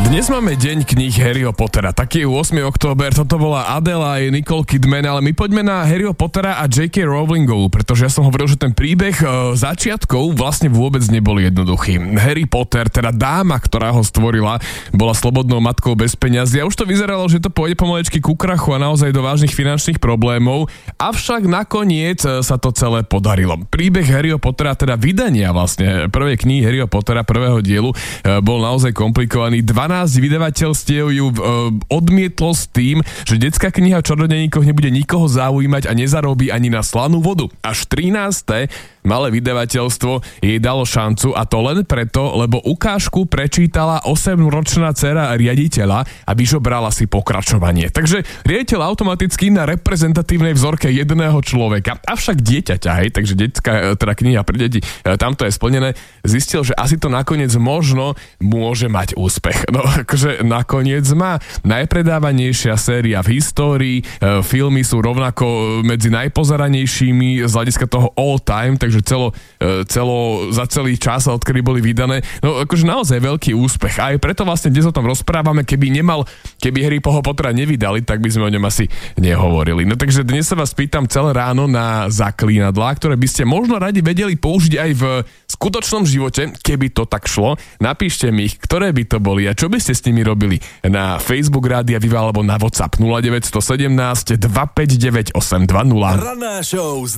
Dnes máme deň kníh Harryho Pottera. Taký je 8. október, toto bola Adela a Nicole Kidman, ale my poďme na Harryho Pottera a J.K. Rowlingovú, pretože ja som hovoril, že ten príbeh začiatkov vlastne vôbec nebol jednoduchý. Harry Potter, teda dáma, ktorá ho stvorila, bola slobodnou matkou bez peňazí a už to vyzeralo, že to pôjde pomalečky ku krachu a naozaj do vážnych finančných problémov, avšak nakoniec sa to celé podarilo. Príbeh Harryho Pottera, teda vydania vlastne prvej knihy Harryho Pottera, prvého dielu, bol naozaj komplikovaný. 12 vydavateľstiev ju odmietlo s tým, že detská kniha o čarodejníkoch nebude nikoho zaujímať a nezarobí ani na slanú vodu. Až 13. malé vydavateľstvo jej dalo šancu a to len preto, lebo ukážku prečítala 8-ročná dcera riaditeľa a vyžobrala si pokračovanie. Takže riaditeľ automaticky na reprezentatívnej vzorke jedného človeka, avšak dieťaťa, takže detská teda kniha pre deti, tamto je splnené, zistil, že asi to nakoniec možno môže mať úspech. No akože nakoniec má najpredávanejšia séria v histórii, filmy sú rovnako medzi najpozeranejšími z hľadiska toho all time, takže za celý čas, odkedy boli vydané, no akože naozaj veľký úspech. A aj preto vlastne dnes o tom rozprávame, keby Harry Pottera nevydali, tak by sme o ňom asi nehovorili. No takže dnes sa vás pýtam celé ráno na zaklínadlá, ktoré by ste možno radi vedeli použiť aj v skutočnom živote, keby to tak šlo. Napíšte mi ich, ktoré by to boli a čo by ste s nimi robili na Facebook Rádia Viva alebo na WhatsApp 0917 259 820. Ranná show